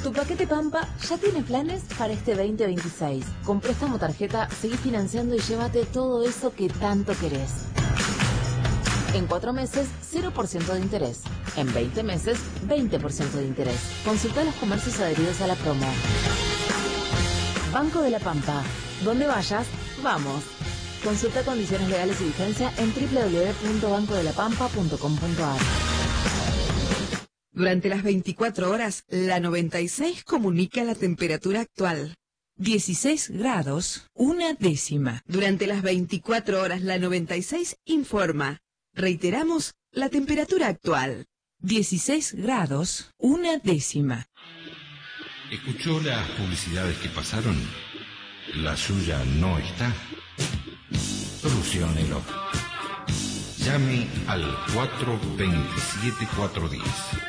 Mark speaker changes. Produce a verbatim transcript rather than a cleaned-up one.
Speaker 1: Tu paquete Pampa ya tiene planes para este veinte veintiséis. Con préstamo tarjeta, seguí financiando y llévate todo eso que tanto querés. En cuatro meses, cero por ciento de interés. En veinte meses, veinte por ciento de interés. Consulta los comercios adheridos a la promo. Banco de la Pampa. Donde vayas, vamos. Consulta condiciones legales y vigencia en doble u doble u doble u punto banco de la pampa punto com punto a r.
Speaker 2: Durante las veinticuatro horas, la noventa y seis comunica la temperatura actual. dieciséis grados, una décima. Durante las veinticuatro horas, la noventa y seis informa. Reiteramos, la temperatura actual. dieciséis grados, una décima.
Speaker 3: ¿Escuchó las publicidades que pasaron? ¿La suya no está? Soluciónelo. Llame al cuatro dos siete cuatro uno cero.